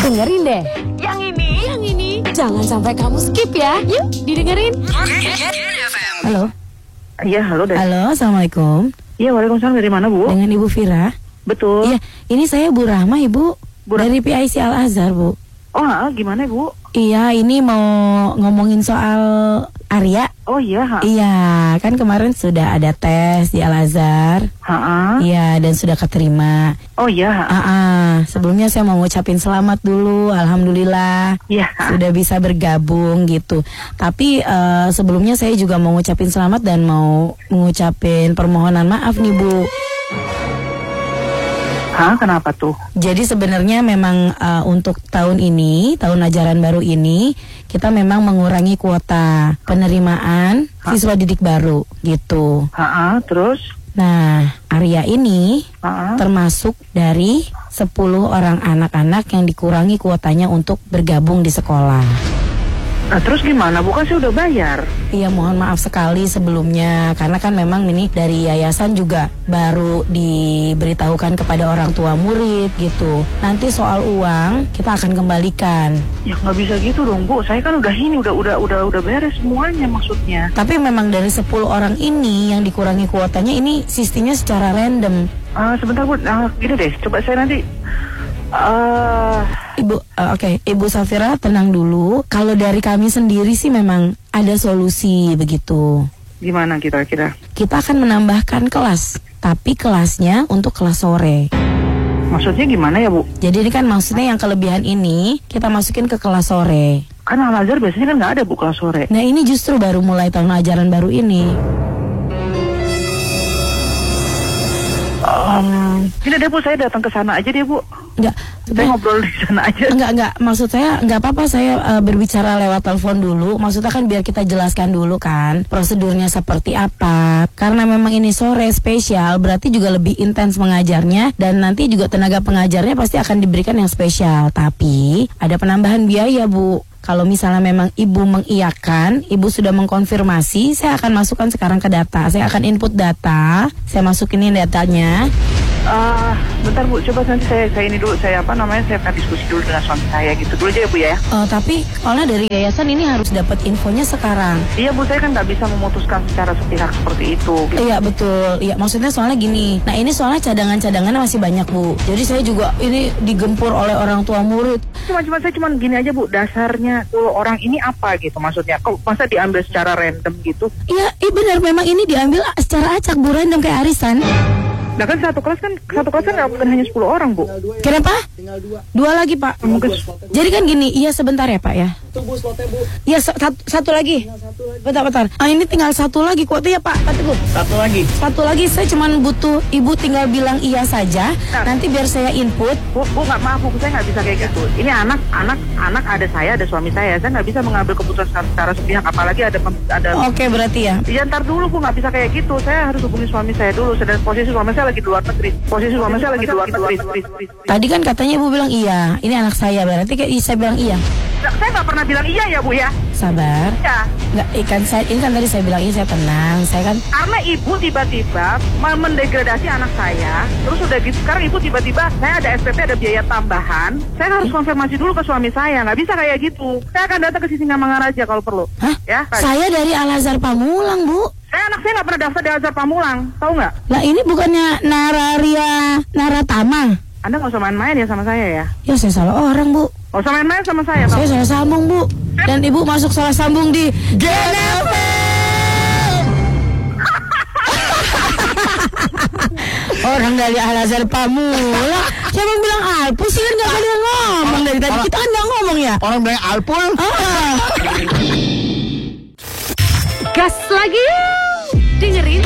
Dengerin deh. Yang ini. Jangan sampai kamu skip ya. Yuk, didengerin. Halo. Iya, halo deh. Halo, assalamualaikum. Iya, waalaikumsalam. Dari mana, Bu? Dengan Ibu Vira. Betul. Iya, ini saya Bu Rahma, Ibu. Dari PIC Al-Azhar, Bu. Oh, gimana, Bu? Iya, ini mau ngomongin soal Arya. Oh iya, Iya, kan kemarin sudah ada tes di Al-Azhar. Iya, dan sudah keterima. Oh iya, Sebelumnya saya mau ngucapin selamat dulu, alhamdulillah. Iya. Sudah bisa bergabung gitu. Tapi sebelumnya saya juga mau ngucapin selamat dan mau mengucapin permohonan maaf nih, Bu. Kenapa tuh? Jadi sebenarnya memang untuk tahun ini, tahun ajaran baru ini, kita memang mengurangi kuota penerimaan siswa didik baru gitu. Terus? Nah, Arya ini termasuk dari 10 orang anak-anak yang dikurangi kuotanya untuk bergabung di sekolah. Nah, terus gimana? Bukan saya udah bayar. Iya, mohon maaf sekali sebelumnya, karena kan memang ini dari yayasan juga baru diberitahukan kepada orang tua murid gitu. Nanti soal uang kita akan kembalikan. Ya nggak bisa gitu dong, Bu. Saya kan udah beres semuanya maksudnya. Tapi memang dari 10 orang ini yang dikurangi kuotanya ini sistemnya secara random. Sebentar, Bu. Gini deh, coba saya nanti Ibu Safira tenang dulu. Kalau dari kami sendiri sih memang ada solusi begitu. Gimana kira-kira? Kita akan menambahkan kelas, tapi kelasnya untuk kelas sore. Maksudnya gimana ya, Bu? Jadi ini kan maksudnya yang kelebihan ini kita masukin ke kelas sore. Kan Al-Azhar biasanya kan nggak ada, Bu, kelas sore. Nah, ini justru baru mulai tahun ajaran baru ini. Ini deh, Bu, saya datang ke sana aja deh, Bu. Enggak, saya ngobrol di sana aja. Enggak, maksud saya enggak apa-apa saya berbicara lewat telepon dulu. Maksudnya kan biar kita jelaskan dulu kan prosedurnya seperti apa. Karena memang ini sore spesial, berarti juga lebih intens mengajarnya dan nanti juga tenaga pengajarnya pasti akan diberikan yang spesial. Tapi ada penambahan biaya, Bu. Kalau misalnya memang Ibu mengiyakan, Ibu sudah mengkonfirmasi, saya akan masukkan sekarang ke data. Saya akan input data, saya masukin ini datanya. Bentar, Bu, coba nanti saya ini dulu, saya akan diskusi dulu dengan suami saya gitu dulu aja ya, Bu ya. Tapi soalnya dari yayasan ini harus dapat infonya sekarang. Iya, Bu, saya kan nggak bisa memutuskan secara sepihak seperti itu. Gitu. Iya, betul. Iya, maksudnya soalnya gini. Nah, ini soalnya cadangan-cadangannya masih banyak, Bu. Jadi saya juga ini digempur oleh orang tua murid. Saya cuma gini aja, Bu, dasarnya 10 orang ini apa gitu maksudnya? Kok masa diambil secara random gitu? Iya, benar, memang ini diambil secara acak, Bu, random kayak arisan. Nah kan satu kelas kan nggak hanya 10 orang, Bu. Kenapa? Tinggal 2 lagi, Pak. Mungkin. Jadi kan gini, iya sebentar ya, Pak ya. Tunggu slotnya, Bu. Iya, satu lagi. Bentar. Ini tinggal satu lagi kuotanya, Pak. Tunggu. Satu lagi, saya cuma butuh Ibu tinggal bilang iya saja. Nanti biar saya input. Bu, nggak, maaf, Bu, saya nggak bisa kayak gitu. Ini anak ada saya, ada suami saya. Saya nggak bisa mengambil keputusan secara sepihak, apalagi ada. Oke, berarti ya. Ya ntar dulu, Bu, nggak bisa kayak gitu. Saya harus hubungi suami saya dulu. Sedang posisi suami saya lagi di luar negeri. Tadi kan katanya Ibu bilang iya. Ini anak saya, berarti saya bilang iya. Saya nggak pernah bilang iya ya, Bu ya. Sabar. Ya. Nggak, ini kan tadi saya bilang iya, saya tenang. Saya kan. Karena Ibu tiba-tiba mendegradasi anak saya. Terus udah gitu, sekarang Ibu tiba-tiba saya ada SPP, ada biaya tambahan. Saya harus konfirmasi dulu ke suami saya. Nggak bisa kayak gitu. Saya akan datang ke Sisingamangaraja kalau perlu. Hah? Ya. Saya dari Al-Azhar Pamulang, Bu. Anak saya nggak pernah daftar di Al-Azhar Pamulang, tahu nggak? Lah ini bukannya Naratama. Anda nggak usah main-main ya sama saya ya? Ya saya salah orang, Bu. Nggak usah main-main sama saya. Saya salah sambung, Bu. Dan Ibu masuk salah sambung di GNFM. Orang dari Al-Azhar Pamulang. Siapa yang bilang Alpul sih, kan nggak ada yang ngomong dari tadi. Kita kan nggak ngomong ya. Orang bilang Alpul. Gas lagi. Dengerin